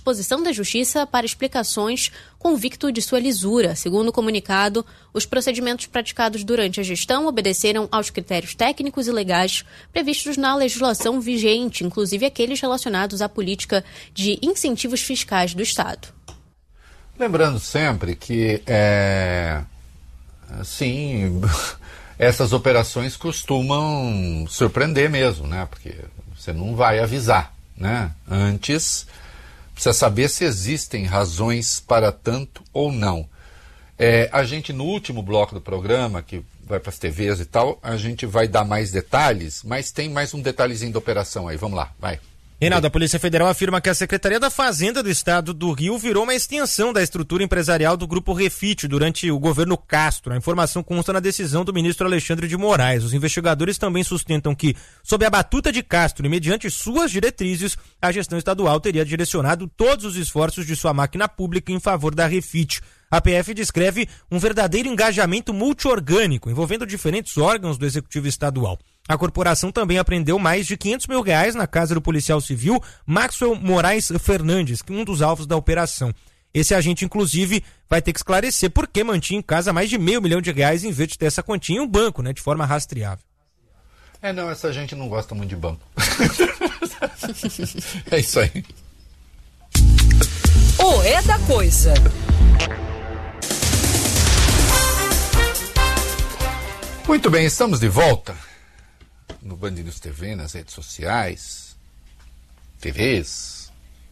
disposição da Justiça para explicações convicto de sua lisura. Segundo o comunicado, os procedimentos praticados durante a gestão obedeceram aos critérios técnicos e legais previstos na legislação vigente, inclusive aqueles relacionados à política de incentivos fiscais do Estado. Lembrando sempre que, sim, essas operações costumam surpreender mesmo, né? Porque você não vai avisar, né? Antes, precisa saber se existem razões para tanto ou não. A gente, no último bloco do programa, que vai para as TVs e tal, a gente vai dar mais detalhes, mas tem mais um detalhezinho da operação aí. Vamos lá, vai. Reinaldo, a Polícia Federal afirma que a Secretaria da Fazenda do Estado do Rio virou uma extensão da estrutura empresarial do Grupo Refit durante o governo Castro. A informação consta na decisão do ministro Alexandre de Moraes. Os investigadores também sustentam que, sob a batuta de Castro e mediante suas diretrizes, a gestão estadual teria direcionado todos os esforços de sua máquina pública em favor da Refit. A PF descreve um verdadeiro engajamento multiorgânico, envolvendo diferentes órgãos do Executivo Estadual. A corporação também apreendeu mais de R$500 mil na casa do policial civil Maxwell Moraes Fernandes, um dos alvos da operação. Esse agente, inclusive, vai ter que esclarecer por que mantinha em casa mais de R$500 mil em vez de ter essa quantia em um banco, né, de forma rastreável. Não, essa gente não gosta muito de banco. É isso aí. O É da Coisa. Muito bem, estamos de volta no Band News TV, nas redes sociais, TVs.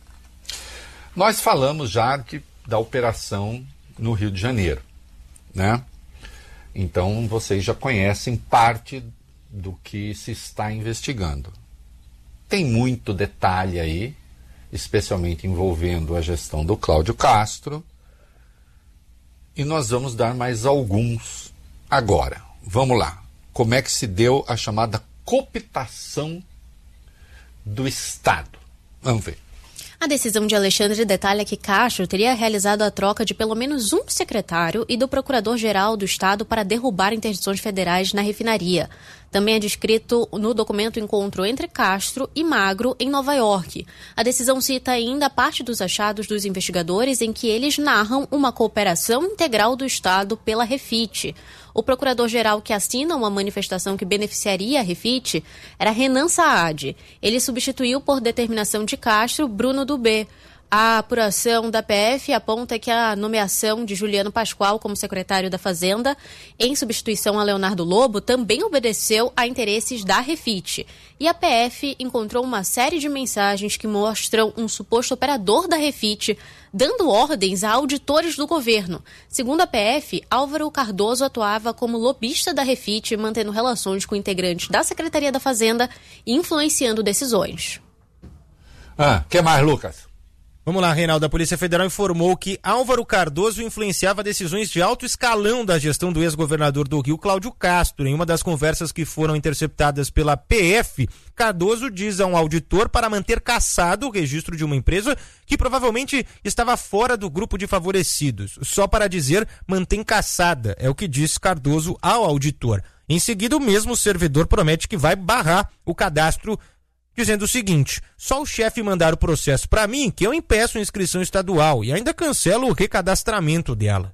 Nós falamos já da operação no Rio de Janeiro, né? Então vocês já conhecem parte do que se está investigando. Tem muito detalhe aí, especialmente envolvendo a gestão do Cláudio Castro, e nós vamos dar mais alguns agora. Vamos lá. Como é que se deu a chamada cooptação do Estado? Vamos ver. A decisão de Alexandre detalha que Castro teria realizado a troca de pelo menos um secretário e do procurador-geral do Estado para derrubar interdições federais na refinaria. Também é descrito no documento o encontro entre Castro e Magro em Nova York. A decisão cita ainda parte dos achados dos investigadores em que eles narram uma cooperação integral do Estado pela Refit. O procurador-geral que assina uma manifestação que beneficiaria a Refit era Renan Saad. Ele substituiu por determinação de Castro Bruno Dubé. A apuração da PF aponta que a nomeação de Juliano Pascoal como secretário da Fazenda, em substituição a Leonardo Lobo, também obedeceu a interesses da Refit. E a PF encontrou uma série de mensagens que mostram um suposto operador da Refit dando ordens a auditores do governo. Segundo a PF, Álvaro Cardoso atuava como lobista da Refit, mantendo relações com integrantes da Secretaria da Fazenda e influenciando decisões. Que mais, Lucas? Vamos lá, Reinaldo. A Polícia Federal informou que Álvaro Cardoso influenciava decisões de alto escalão da gestão do ex-governador do Rio, Cláudio Castro. Em uma das conversas que foram interceptadas pela PF, Cardoso diz a um auditor para manter cassado o registro de uma empresa que provavelmente estava fora do grupo de favorecidos. Só para dizer, mantém cassada, é o que disse Cardoso ao auditor. Em seguida, o mesmo servidor promete que vai barrar o cadastro, dizendo o seguinte: só o chefe mandar o processo para mim que eu impeço a inscrição estadual e ainda cancelo o recadastramento dela.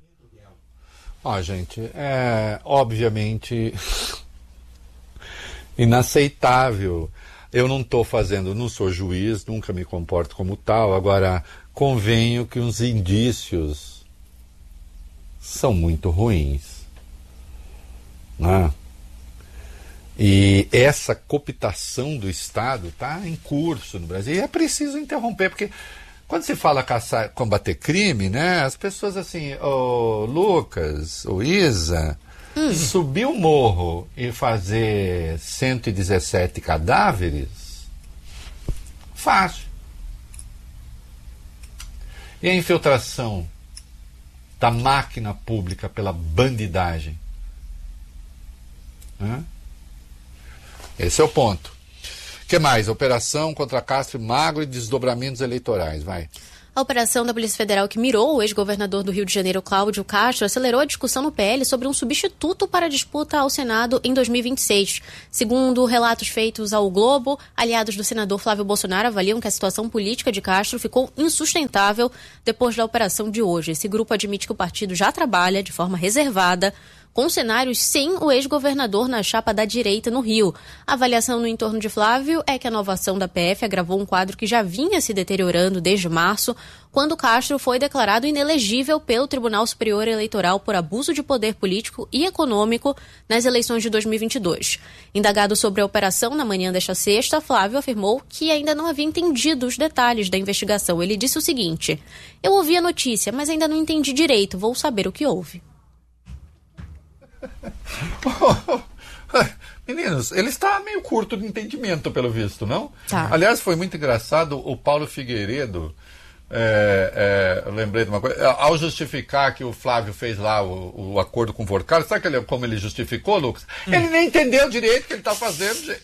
Gente, é obviamente inaceitável. Eu não sou juiz, nunca me comporto como tal. Agora, convenho que os indícios são muito ruins, né? E essa cooptação do Estado está em curso no Brasil. E é preciso interromper, porque quando se fala combater crime, né, as pessoas assim, Lucas, Isa, subir o morro e fazer 117 cadáveres, fácil. E a infiltração da máquina pública pela bandidagem? Esse é o ponto. O que mais? Operação contra Castro e Magro e desdobramentos eleitorais. Vai. A A operação da Polícia Federal que mirou o ex-governador do Rio de Janeiro, Cláudio Castro, acelerou a discussão no PL sobre um substituto para a disputa ao Senado em 2026. Segundo relatos feitos ao Globo, aliados do senador Flávio Bolsonaro avaliam que a situação política de Castro ficou insustentável depois da operação de hoje. Esse grupo admite que o partido já trabalha de forma reservada com cenários sem o ex-governador na chapa da direita no Rio. A avaliação no entorno de Flávio é que a inovação da PF agravou um quadro que já vinha se deteriorando desde março, quando Castro foi declarado inelegível pelo Tribunal Superior Eleitoral por abuso de poder político e econômico nas eleições de 2022. Indagado sobre a operação na manhã desta sexta, Flávio afirmou que ainda não havia entendido os detalhes da investigação. Ele disse o seguinte: "Eu ouvi a notícia, mas ainda não entendi direito, vou saber o que houve." Meninos, ele está meio curto de entendimento, pelo visto, não? Tá. Aliás, foi muito engraçado o Paulo Figueiredo, eu lembrei de uma coisa, ao justificar que o Flávio fez lá o acordo com o Vorcalho, sabe como ele justificou, Lucas? Ele nem entendeu direito o que ele está fazendo, gente.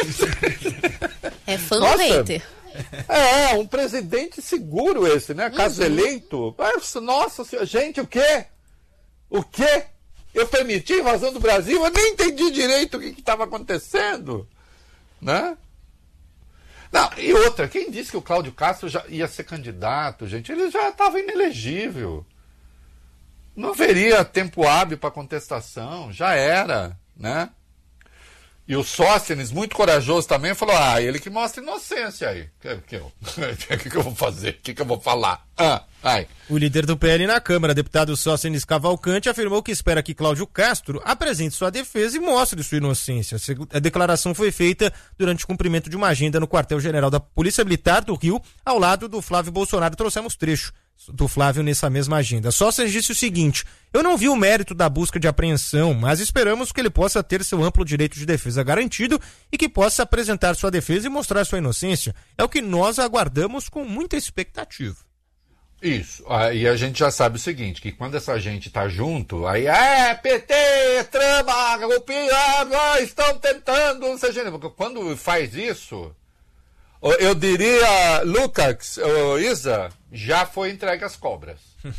É fã ou hater? Um presidente seguro esse, né? Caso eleito. Nossa senhora, gente, o quê? O quê? Eu permiti a invasão do Brasil, eu nem entendi direito o que estava acontecendo, né? Não, e outra, quem disse que o Cláudio Castro já ia ser candidato, gente? Ele já estava inelegível. Não haveria tempo hábil para contestação, já era, né? E o Sóstenes, muito corajoso também, falou, ele que mostra inocência aí. O que eu vou fazer? O que eu vou falar? O líder do PL na Câmara, deputado Sóstenes Cavalcante, afirmou que espera que Cláudio Castro apresente sua defesa e mostre sua inocência. A declaração foi feita durante o cumprimento de uma agenda no quartel-general da Polícia Militar do Rio, ao lado do Flávio Bolsonaro. Trouxemos trecho do Flávio nessa mesma agenda. Sóstenes disse o seguinte: "Eu não vi o mérito da busca de apreensão, mas esperamos que ele possa ter seu amplo direito de defesa garantido e que possa apresentar sua defesa e mostrar sua inocência. É o que nós aguardamos com muita expectativa." Isso, e a gente já sabe o seguinte, que quando essa gente tá junto, aí, PT, trama, golpeado, estão tentando, porque quando faz isso, eu diria, Lucas, Isa, já foi entregue às cobras.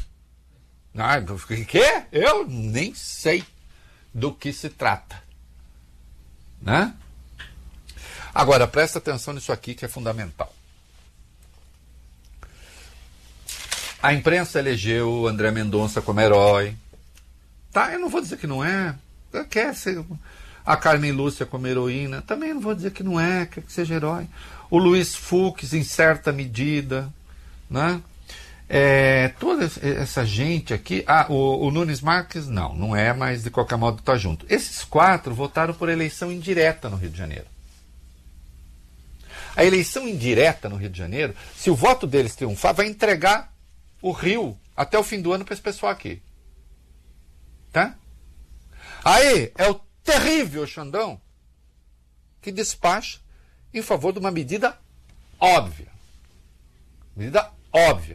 O quê? Eu nem sei do que se trata, né? Agora, presta atenção nisso aqui que é fundamental. A imprensa elegeu o André Mendonça como herói. Tá, eu não vou dizer que não é. Quer ser a Carmen Lúcia como heroína. Também não vou dizer que não é, quer que seja herói. O Luiz Fux, em certa medida. Né? Toda essa gente aqui. O Nunes Marques não é, mas de qualquer modo está junto. Esses 4 votaram por eleição indireta no Rio de Janeiro. A eleição indireta no Rio de Janeiro, se o voto deles triunfar, vai entregar o Rio até o fim do ano para esse pessoal aqui. Tá? Aí é o terrível Xandão que despacha em favor de uma medida óbvia. Medida óbvia.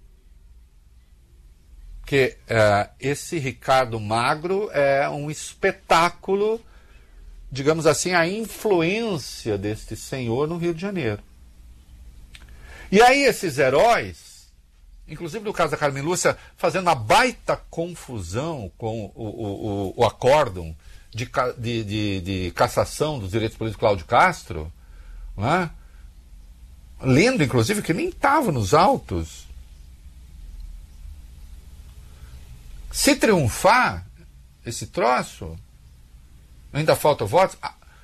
Que esse Ricardo Magro é um espetáculo, digamos assim, a influência deste senhor no Rio de Janeiro. E aí esses heróis, inclusive no caso da Carmen Lúcia, fazendo uma baita confusão com o acórdão de cassação dos direitos políticos de Cláudio Castro, né? Lendo, inclusive, que nem estava nos autos. Se triunfar esse troço, ainda falta votos,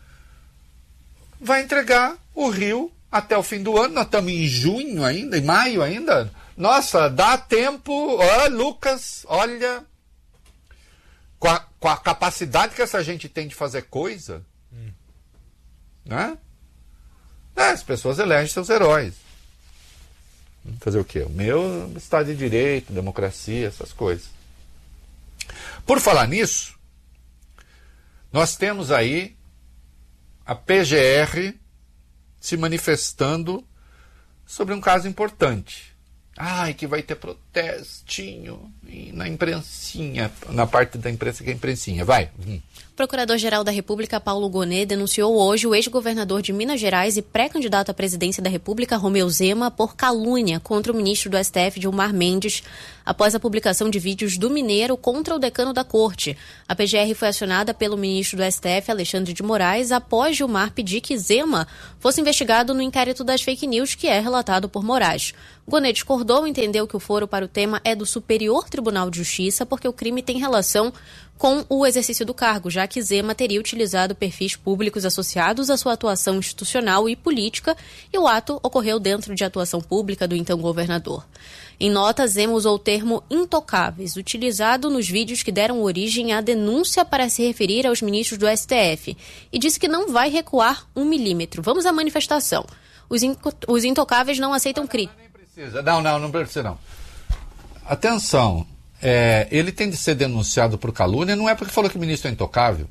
vai entregar o Rio até o fim do ano. Nós estamos em junho ainda, em maio ainda. Nossa, dá tempo. Lucas, olha, com a capacidade que essa gente tem de fazer coisa, né? As pessoas elegem seus heróis. Fazer o quê? O meu Estado de Direito, democracia, essas coisas. Por falar nisso, nós temos aí a PGR se manifestando sobre um caso importante. Ai, que vai ter protestinho na imprensinha, na parte da imprensa que é a imprensinha. Vai. O Procurador-Geral da República, Paulo Gonet, denunciou hoje o ex-governador de Minas Gerais e pré-candidato à presidência da República, Romeu Zema, por calúnia contra o ministro do STF, Gilmar Mendes, após a publicação de vídeos do mineiro contra o decano da corte. A PGR foi acionada pelo ministro do STF, Alexandre de Moraes, após Gilmar pedir que Zema fosse investigado no inquérito das fake news que é relatado por Moraes. Gonet discordou e entendeu que o foro para o tema é do Superior Tribunal de Justiça, porque o crime tem relação com o exercício do cargo, já que Zema teria utilizado perfis públicos associados à sua atuação institucional e política, e o ato ocorreu dentro de atuação pública do então governador. Em nota, Zema usou o termo intocáveis, utilizado nos vídeos que deram origem à denúncia para se referir aos ministros do STF, e disse que não vai recuar 1 milímetro. Vamos à manifestação. Os intocáveis não aceitam crítica. Não precisa não. Atenção, ele tem de ser denunciado por calúnia, não é porque falou que o ministro é intocável.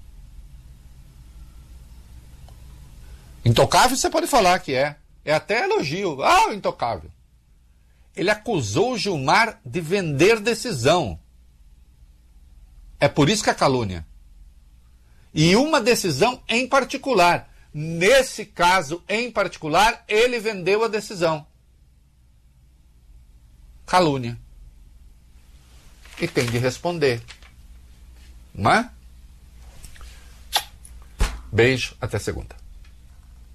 Intocável você pode falar que é até elogio. O intocável. Ele acusou o Gilmar de vender decisão. É por isso que é calúnia. E uma decisão em particular. Nesse caso em particular, ele vendeu a decisão. Calúnia. E tem de responder. Não é? Beijo, até segunda.